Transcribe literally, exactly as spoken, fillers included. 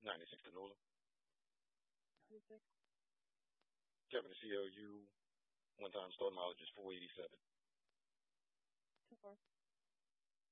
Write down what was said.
ninety-six to Nola. ninety-six. Kevin to C L U. One time start mileage is four eighty-seven. Too far.